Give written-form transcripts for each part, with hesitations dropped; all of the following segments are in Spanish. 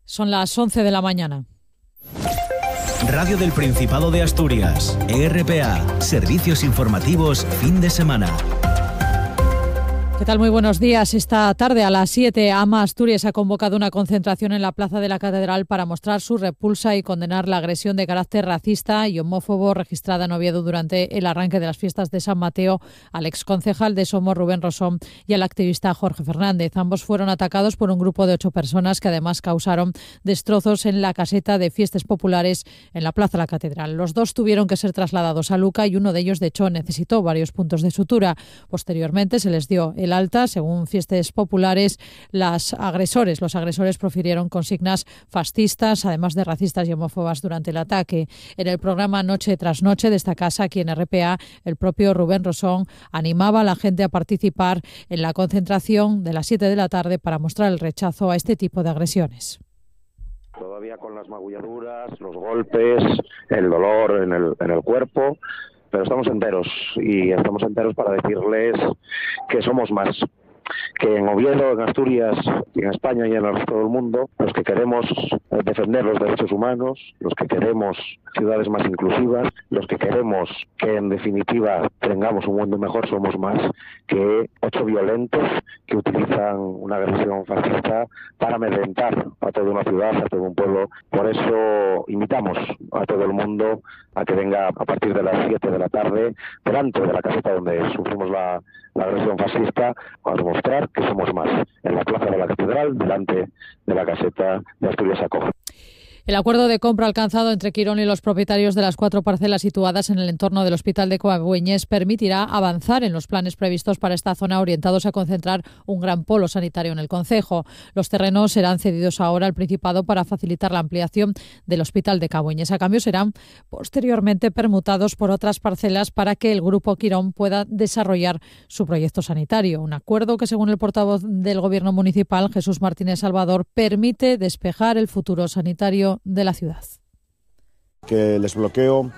Son las 11 de la mañana. Radio del Principado de Asturias, RPA, servicios informativos fin de semana. ¿Qué tal? Muy buenos días. Esta tarde a las 7, AMA Asturias ha convocado una concentración en la Plaza de la Catedral para mostrar su repulsa y condenar la agresión de carácter racista y homófobo registrada en Oviedo durante el arranque de las fiestas de San Mateo al exconcejal de Somos, Rubén Rosón, y al activista Jorge Fernández. Ambos fueron atacados por un grupo de 8 personas que además causaron destrozos en la caseta de fiestas populares en la Plaza de la Catedral. Los dos tuvieron que ser trasladados a Luca y uno de ellos, de hecho, necesitó varios puntos de sutura. Posteriormente se les dio el alta. Según fiestas populares, los agresores profirieron consignas fascistas, además de racistas y homófobas durante el ataque. En el programa Noche tras Noche de esta casa, aquí en RPA, el propio Rubén Rosón animaba a la gente a participar en la concentración de las 7 de la tarde para mostrar el rechazo a este tipo de agresiones. Todavía con las magulladuras, los golpes, el dolor en el cuerpo, pero estamos enteros para decirles que somos más, que en Oviedo, en Asturias, y en España y en el resto del mundo, los que queremos defender los derechos humanos, los que queremos ciudades más inclusivas, los que queremos que en definitiva tengamos un mundo mejor, somos más que 8 violentos que utilizan una agresión fascista para amedrentar a toda una ciudad, a todo un pueblo. Por eso invitamos a todo el mundo a que venga a partir de las 7 de la tarde delante de la caseta donde sufrimos la agresión fascista, a demostrar que somos más, en la Plaza de la Catedral, delante de la caseta de Asturias Acoge. El acuerdo de compra alcanzado entre Quirón y los propietarios de las 4 parcelas situadas en el entorno del Hospital de Cabueñes permitirá avanzar en los planes previstos para esta zona, orientados a concentrar un gran polo sanitario en el concejo. Los terrenos serán cedidos ahora al Principado para facilitar la ampliación del Hospital de Cabueñes. A cambio, serán posteriormente permutados por otras parcelas para que el Grupo Quirón pueda desarrollar su proyecto sanitario. Un acuerdo que, según el portavoz del Gobierno municipal, Jesús Martínez Salvador, permite despejar el futuro sanitario de la ciudad. Que el desbloqueo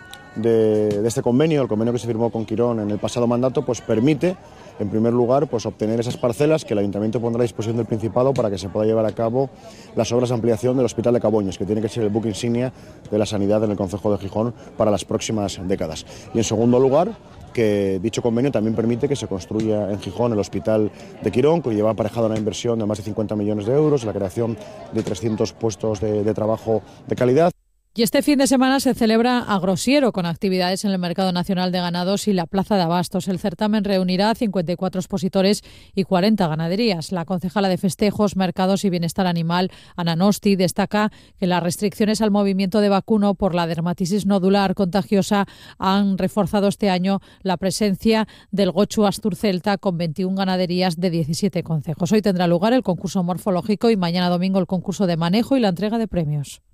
de este convenio, el convenio que se firmó con Quirón en el pasado mandato, pues permite, en primer lugar, pues obtener esas parcelas que el Ayuntamiento pondrá a disposición del Principado para que se pueda llevar a cabo las obras de ampliación del Hospital de Cabueñes, que tiene que ser el buque insignia de la sanidad en el concejo de Gijón para las próximas décadas. Y en segundo lugar, que dicho convenio también permite que se construya en Gijón el Hospital de Quirón, que lleva aparejada una inversión de más de 50 millones de euros, la creación de 300 puestos de trabajo de calidad. Y este fin de semana se celebra Agrosiero, con actividades en el Mercado Nacional de Ganados y la Plaza de Abastos. El certamen reunirá 54 expositores y 40 ganaderías. La concejala de Festejos, Mercados y Bienestar Animal, Ana Nosti, destaca que las restricciones al movimiento de vacuno por la dermatitis nodular contagiosa han reforzado este año la presencia del gochu asturcelta, con 21 ganaderías de 17 concejos. Hoy tendrá lugar el concurso morfológico y mañana domingo el concurso de manejo y la entrega de premios.